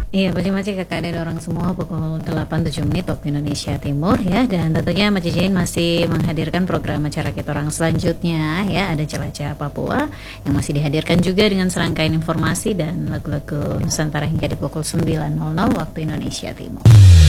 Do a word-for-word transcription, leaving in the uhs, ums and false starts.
Iya, pasti masih kakak ada orang semua pukul delapan tujuh menit waktu Indonesia Timur ya. Dan tentunya Mbak Cici masih menghadirkan program acara kita orang selanjutnya ya. Ada Celacah Papua yang masih dihadirkan juga dengan serangkaian informasi dan lagu-lagu Nusantara hingga di pukul sembilan nol nol waktu Indonesia Timur.